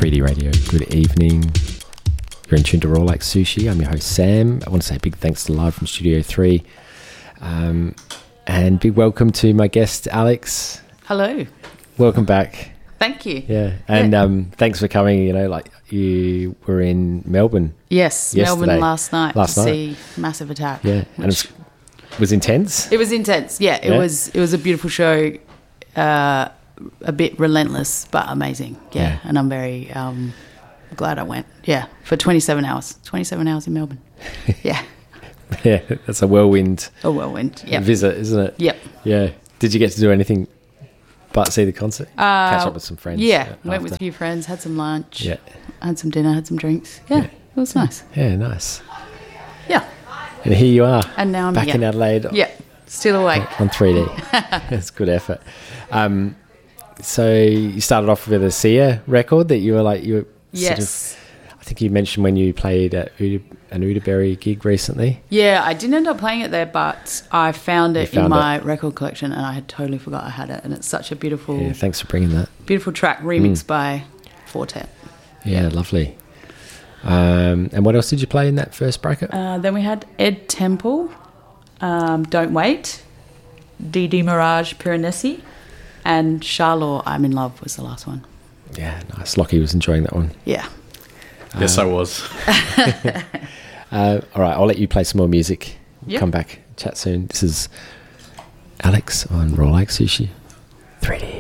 3D Radio. Good evening. You're in tune to Raw Like Sushi. I'm your host, Sam. I want to say a big thanks to Live from Studio 3. And big welcome to my guest, Alex. Hello. Welcome back. Thank you. Yeah. And thanks for coming. You know, like you were in Melbourne. Yes, yesterday. Melbourne last night to see Massive Attack. Yeah. And it was intense? It was intense. Yeah, it was a beautiful show. A bit relentless, but amazing. Yeah. And I'm very glad I went. Yeah, for 27 hours. 27 hours in Melbourne. Yeah. Yeah, that's a whirlwind. A whirlwind, yeah. Visit, isn't it? Yep. Yeah. Did you get to do anything but see the concert? Catch up with some friends? Yeah, went with a few friends, had some lunch. Yeah. Had some dinner, had some drinks. Yeah, it was nice. Yeah, nice. Yeah. And here you are. And now I'm back in Adelaide. Yeah, still awake. On 3D. That's good effort. So you started off with a Sia record that you were yes. Sort of, I think you mentioned when you played at an Udaberry gig recently. Yeah, I didn't end up playing it there, but I found it in my record collection and I had totally forgot I had it. And it's such a beautiful... Yeah, thanks for bringing that. Beautiful track, remixed by Fortet. Yeah, lovely. And what else did you play in that first bracket? Then we had Ed Temple, Don't Wait, Didi Mirage Piranesi, and Charlotte, I'm in Love was the last one. Yeah, nice. Lockie was enjoying that one. Yeah. Yes, I was. All right, I'll let you play some more music. Yep. Come back, chat soon. This is Alex on Raw Like Sushi 3D.